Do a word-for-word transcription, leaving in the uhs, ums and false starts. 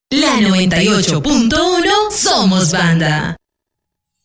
La noventa y ocho punto uno Somos Banda.